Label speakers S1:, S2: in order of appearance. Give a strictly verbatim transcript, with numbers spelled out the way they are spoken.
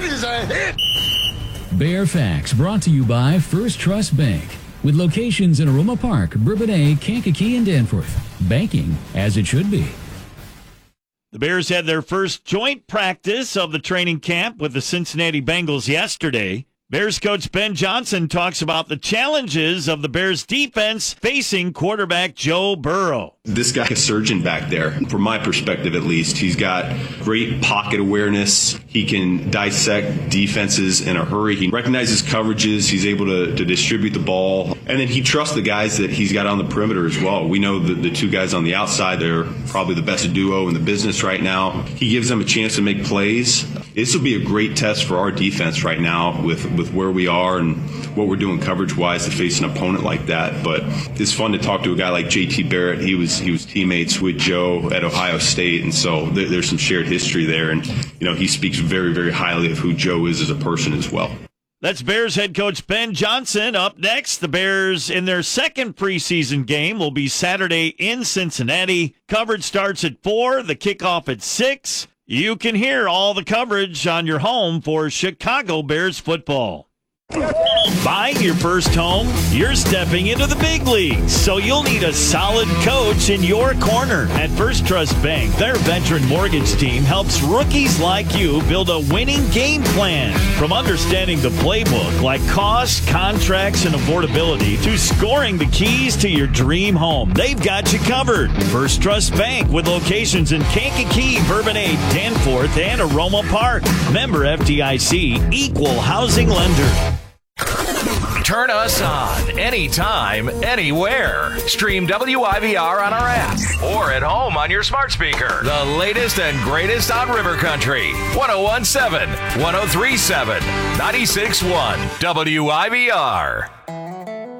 S1: That is a hit!
S2: Bear Facts brought to you by First Trust Bank. With locations in Aroma Park, Bourbonnais, Kankakee, and Danforth. Banking as it should be.
S3: The Bears had their first joint practice of the training camp with the Cincinnati Bengals yesterday. Bears coach Ben Johnson talks about the challenges of the Bears defense facing quarterback Joe Burrow.
S4: This guy is a surgeon back there. From my perspective, at least, he's got great pocket awareness. He can dissect defenses in a hurry. He recognizes coverages. He's able to, to distribute the ball. And then he trusts the guys that he's got on the perimeter as well. We know that the two guys on the outside, they're probably the best duo in the business right now. He gives them a chance to make plays. This will be a great test for our defense right now with, with where we are and what we're doing coverage-wise to face an opponent like that. But it's fun to talk to a guy like J T Barrett. He was he was teammates with Joe at Ohio State, and so there, there's some shared history there. And, you know, he speaks very, very highly of who Joe is as a person as well.
S3: That's Bears head coach Ben Johnson. Up next, the Bears in their second preseason game will be Saturday in Cincinnati. Coverage starts at four, the kickoff at six. You can hear all the coverage on your home for Chicago Bears football. Buying your first home? You're stepping into the big leagues, so you'll need a solid coach in your corner. At First Trust Bank, their veteran mortgage team helps rookies like you build a winning game plan. From understanding the playbook, like costs, contracts, and affordability, to scoring the keys to your dream home, they've got you covered. First Trust Bank, with locations in Kankakee, Bourbonnais, Danforth, and Aroma Park. Member F D I C, Equal Housing Lender.
S5: Turn us on anytime, anywhere. Stream W I V R on our app or at home on your smart speaker. The latest and greatest on River Country. one oh one point seven, one oh three point seven, ninety-six point one W I V R.